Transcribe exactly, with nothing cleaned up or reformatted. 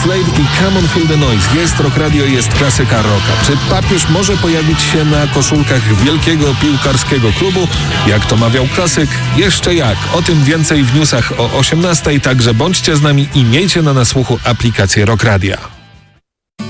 Slade i Come on Feel the Noise. Jest Rock Radio, jest klasyka rocka. Czy papież może pojawić się na koszulkach wielkiego piłkarskiego klubu? Jak to mawiał klasyk? Jeszcze jak. O tym więcej w newsach o osiemnastej. Także bądźcie z nami i miejcie na nasłuchu aplikację Rock Radia.